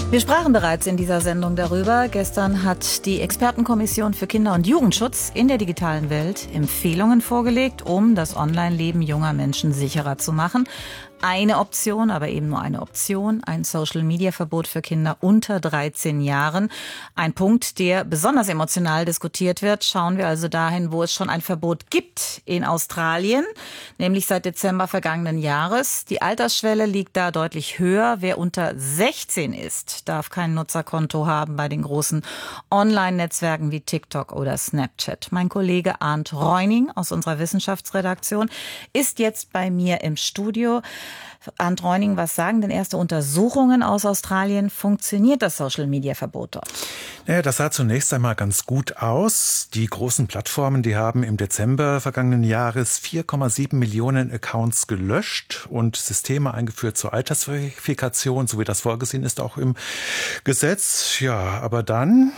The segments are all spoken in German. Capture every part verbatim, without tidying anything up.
Wir sprachen bereits in dieser Sendung darüber. Gestern hat die Expertenkommission für Kinder- und Jugendschutz in der digitalen Welt Empfehlungen vorgelegt, um das Online-Leben junger Menschen sicherer zu machen. Eine Option, aber eben nur eine Option, ein Social-Media-Verbot für Kinder unter dreizehn Jahren. Ein Punkt, der besonders emotional diskutiert wird. Schauen wir also dahin, wo es schon ein Verbot gibt in Australien, nämlich seit Dezember vergangenen Jahres. Die Altersschwelle liegt da deutlich höher. Wer unter sechzehn ist, darf kein Nutzerkonto haben bei den großen Online-Netzwerken wie TikTok oder Snapchat. Mein Kollege Arndt Reuning aus unserer Wissenschaftsredaktion ist jetzt bei mir im Studio. Arndt Reuning, was sagen denn erste Untersuchungen aus Australien? Funktioniert das Social-Media-Verbot dort? Naja, das sah zunächst einmal ganz gut aus. Die großen Plattformen, die haben im Dezember vergangenen Jahres vier Komma sieben Millionen Accounts gelöscht und Systeme eingeführt zur Altersverifikation, so wie das vorgesehen ist, auch im Gesetz. Ja, aber dann...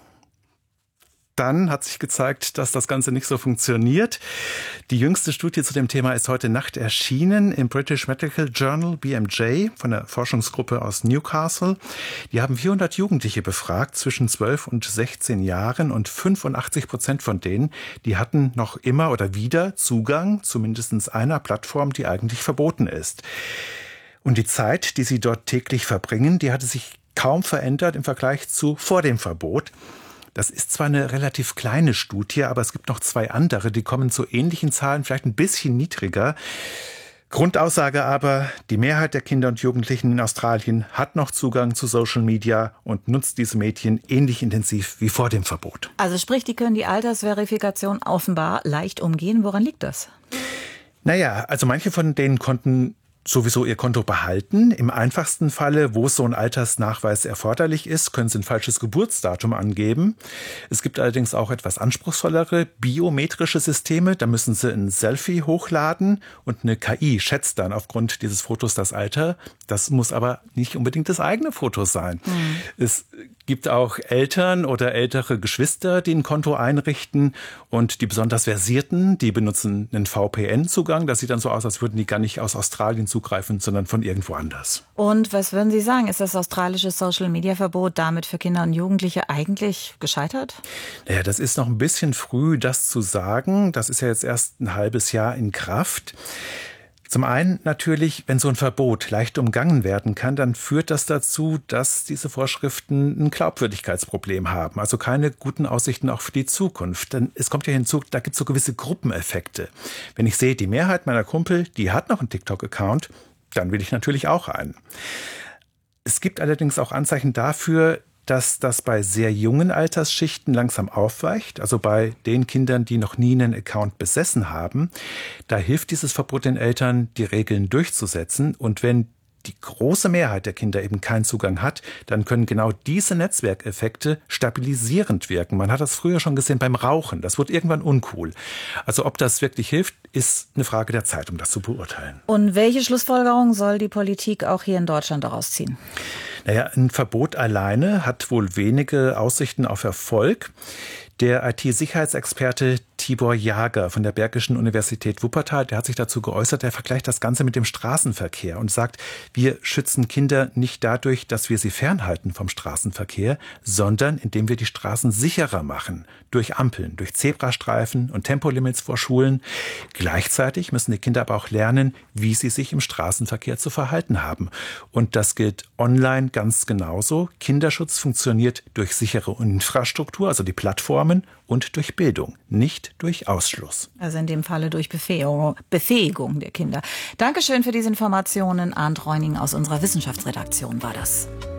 Dann hat sich gezeigt, dass das Ganze nicht so funktioniert. Die jüngste Studie zu dem Thema ist heute Nacht erschienen im British Medical Journal, B M J, von der Forschungsgruppe aus Newcastle. Die haben vierhundert Jugendliche befragt zwischen zwölf und sechzehn Jahren und fünfundachtzig Prozent von denen, die hatten noch immer oder wieder Zugang zu mindestens einer Plattform, die eigentlich verboten ist. Und die Zeit, die sie dort täglich verbringen, die hatte sich kaum verändert im Vergleich zu vor dem Verbot. Das ist zwar eine relativ kleine Studie, aber es gibt noch zwei andere, die kommen zu ähnlichen Zahlen, vielleicht ein bisschen niedriger. Grundaussage aber, die Mehrheit der Kinder und Jugendlichen in Australien hat noch Zugang zu Social Media und nutzt diese Medien ähnlich intensiv wie vor dem Verbot. Also sprich, die können die Altersverifikation offenbar leicht umgehen. Woran liegt das? Naja, also manche von denen konnten sowieso ihr Konto behalten. Im einfachsten Falle, wo so ein Altersnachweis erforderlich ist, können Sie ein falsches Geburtsdatum angeben. Es gibt allerdings auch etwas anspruchsvollere biometrische Systeme. Da müssen Sie ein Selfie hochladen und eine K I schätzt dann aufgrund dieses Fotos das Alter. Das muss aber nicht unbedingt das eigene Foto sein. Mhm. Es gibt auch Eltern oder ältere Geschwister, die ein Konto einrichten, und die besonders Versierten, die benutzen einen V P N-Zugang. Das sieht dann so aus, als würden die gar nicht aus Australien zugreifen, sondern von irgendwo anders. Und was würden Sie sagen, ist das australische Social-Media-Verbot damit für Kinder und Jugendliche eigentlich gescheitert? Naja, das ist noch ein bisschen früh, das zu sagen. Das ist ja jetzt erst ein halbes Jahr in Kraft. Zum einen natürlich, wenn so ein Verbot leicht umgangen werden kann, dann führt das dazu, dass diese Vorschriften ein Glaubwürdigkeitsproblem haben. Also keine guten Aussichten auch für die Zukunft. Denn es kommt ja hinzu, da gibt es so gewisse Gruppeneffekte. Wenn ich sehe, die Mehrheit meiner Kumpel, die hat noch einen TikTok-Account, dann will ich natürlich auch einen. Es gibt allerdings auch Anzeichen dafür, dass das bei sehr jungen Altersschichten langsam aufweicht, also bei den Kindern, die noch nie einen Account besessen haben. Da hilft dieses Verbot den Eltern, die Regeln durchzusetzen. Und wenn die große Mehrheit der Kinder eben keinen Zugang hat, dann können genau diese Netzwerkeffekte stabilisierend wirken. Man hat das früher schon gesehen beim Rauchen. Das wird irgendwann uncool. Also ob das wirklich hilft, ist eine Frage der Zeit, um das zu beurteilen. Und welche Schlussfolgerung soll die Politik auch hier in Deutschland daraus ziehen? Naja, ein Verbot alleine hat wohl wenige Aussichten auf Erfolg. Der I T-Sicherheitsexperte Tibor Jager von der Bergischen Universität Wuppertal, der hat sich dazu geäußert, der vergleicht das Ganze mit dem Straßenverkehr und sagt, wir schützen Kinder nicht dadurch, dass wir sie fernhalten vom Straßenverkehr, sondern indem wir die Straßen sicherer machen. Durch Ampeln, durch Zebrastreifen und Tempolimits vor Schulen. Gleichzeitig müssen die Kinder aber auch lernen, wie sie sich im Straßenverkehr zu verhalten haben. Und das gilt online ganz genauso. Kinderschutz funktioniert durch sichere Infrastruktur, also die Plattformen, und durch Bildung, nicht durch Ausschluss. Also in dem Falle durch Befähigung, Befähigung der Kinder. Dankeschön für diese Informationen. Arndt Reuning aus unserer Wissenschaftsredaktion war das.